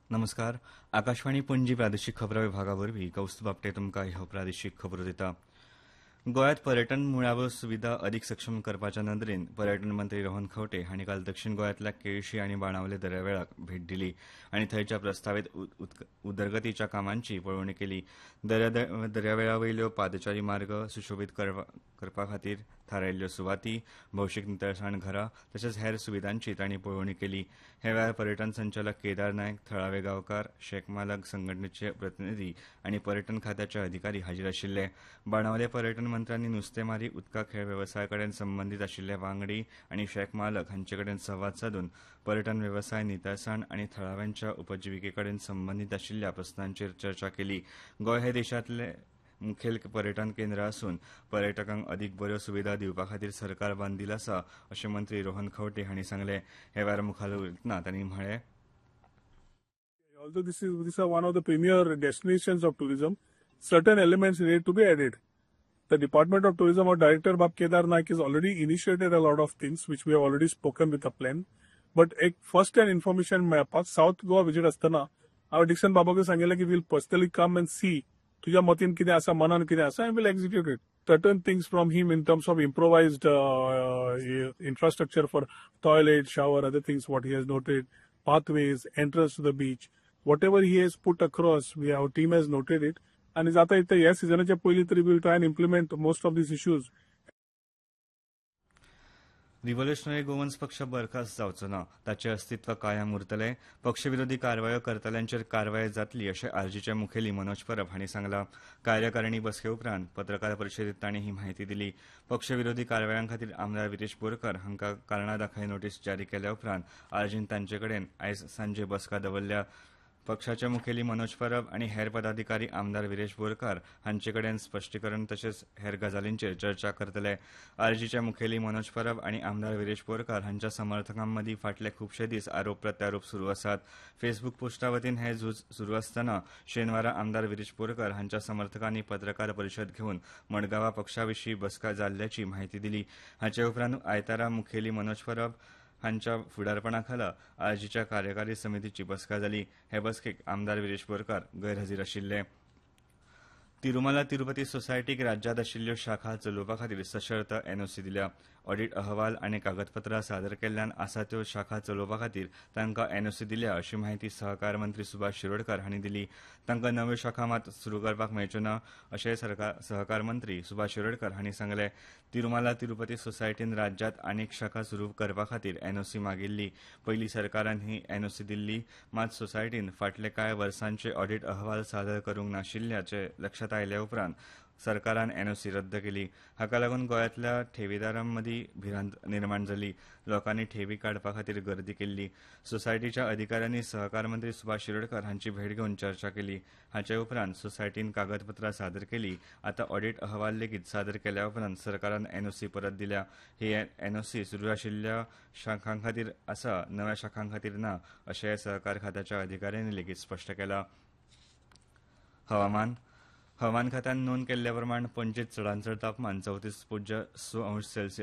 नमस्कार. आकाशवाणी पणजी प्रादेशीक खबरां विभागावरवीं कौस्तुभ आपटे तुमकां ह्यो प्रादेशीक खबरो दिता. गोंयांत पर्यटन मुळाव्यो सुविधा अदीक सक्षम करपाच्या नदरेन पर्यटन मंत्री रोहन खंवटे हांणी काल दक्षिण गोंयांतल्या केळशी आनी बाणावले दर्यावेळाक भेट दिली आनी थंयच्या प्रस्तावित उदरगतीच्या कामांची पळोवणी केली. दर्यावेळावयल्यो पादचारी मार्ग सुशोभीत करपा खातीर थारायिल्ल्यो सुवाती, भौशीक नितळसाण घरां तशेंच हेर सुविधांची तांणी पळोवणी केली. हे वेळार पर्यटन संचालक केदार नायक, थळावे गांवकार, शेकमालक संघटणेचे प्रतिनिधी आनी पर्यटन खात्याचे अधिकारी हाजीर आशिल्ले. बाणावले पर्यटन मंत्र्यांनी नुस्तेमारी, उदका खेळ वेवसाया कडेन संबंदीत आशिल्ले वांगडी आनी शेकमालक हांचे कडेन संवाद सादून पर्यटन वेवसाय, नितळसाण आनी थळाव्यांच्या उपजिविके कडेन संबंदीत आशिल्ल्या प्रस्नांचेर चर्चा केली. गोंय हे देशांतले मुखेल पर्यटन केंद्र आसून पर्यटकांक अदीक बऱ्यो सुविधा दिवपा खातीर सरकार बांदील आसा अशें मंत्री रोहन खंवटे हांणी सांगलें. हे वेळार मुखार उलयतना तांणी म्हळें, Although these are one of the premier destinations of tourism, certain elements need to be added. The Department of Tourism or Director Bab Kedar Naik has already initiated a lot of things which we have already spoken with a plan. But एक first hand information मेळपाक south Goa visit आसतना हांवें Dixon बाबाक सांगिल्लें की will personally come and C तुज्या मतीन कितें आसा, मनान कितें आसा, I will execute it. Certain things from him in terms of improvised infrastructure for toilet, shower, other things what he has noted, pathways, entrance to the beach, whatever he has put across, our team has noted it. And आता ह्या सिजनाच्या पयलीं तरी we will try and implement most of these issues. Revolutionary Goans पक्ष बरखास्त जावचो ना, ताचे अस्तित्व कायम उरतलें. पक्षविरोधी कारवायो करतल्यांचेर कारवाय जातली अशें आरजीचे मुखेली मनोज परब हांणी सांगलां. कार्यकारिणी बसके उपरांत पत्रकार परिशदेंत तांणी ही म्हायती दिली. पक्षविरोधी कारवायां खातीर आमदार विरेश बोरकार हांकां कारणां दाखय नोटीस जारी केल्या उपरांत आरजीन तांचे कडेन आयज सांजे बसका दवरल्या. पक्षाचे मुखेली मनोज परब आनी हेर पदाधिकारी आमदार विरेश बोरकार हांचे कडेन स्पश्टीकरण तशेंच हेर गजालींचेर चर्चा करतले. आरजीचे मुखेली मनोज परब आनी आमदार विरेश बोरकार हांच्या समर्थकां मदीं फाटले खुबशे दीस आरोप प्रत्यारोप सुरू आसात. फेसबूक पोस्टा वतीन हे झूज सुरू आसतना शेनवारा आमदार विरेश बोरकार हांच्या समर्थकांनी पत्रकार परिशद घेवन मडगांवां पक्षाविशीं बसका जाल्ल्याची म्हायती दिली. हाचे उपरांत आयतारा मुखेली मनोज परब हांच्या फुडारपणाखाला आरजीच्या कार्यकारी समितीची बसका जाली. हे बसकेक आमदार विरेश बोरकार गैरहजीर आशिल्ले. तिरुमला तिरुपती सोसायटीक राज्यांत आशिल्ल्यो शाखा चलोवपा खातीर सशर्त एनओसी दिल्या. ऑडिट अहवाल आनी कागदपत्रां सादर केल्ल्यान आसा त्यो शाखा चलोवपा खातीर तांकां एनओसी दिल्या अशी माहिती सहकार मंत्री सुभाष शिरोडकार हांणी दिली. तांकां नव्यो शाखा मात सुरू करपाक मेळच्यो ना अशें सहकार मंत्री सुभाष शिरोडकार हांणी सांगलें. तिरुमला तिरुपती सोसायटीन राज्यांत आनीक शाखा सुरू करपा खातीर एनओसी मागिल्ली. पयलीं सरकारान ही एनओसी दिल्ली, मात सोसायटीन फाटले कांय वर्सांचे ऑडिट अहवाल सादर करूंक नाशिल्ल्याचे लक्षांत आयल्या उपरांत सरकारान एनओसी रद्द केली. हाका लागून गोंयांतल्या ठेवीदारां मदीं भिरांत निर्माण जाली. लोकांनी ठेवी काडपा खातीर गर्दी केल्ली. सोसायटीच्या अधिकाऱ्यांनी सहकार मंत्री सुभाष शिरोडकार हांची भेट घेवन चर्चा केली. हाचे उपरांत सोसायटीन कागदपत्रां सादर केली. आतां ऑडिट अहवाल लेगीत सादर केल्या उपरांत सरकारान एनओसी परत दिल्या. ही एनओसी सुरू आशिल्ल्या शाखां खातीर आसा, नव्या शाखां खातीर ना अशें सहकार खात्याच्या अधिकाऱ्यांनी लेगीत स्पश्ट केलां. हवामान खात्यान नोंद केल्ले प्रमाण पणजेंत चडांत चड तापमान 34.6 अंश सेल्सियस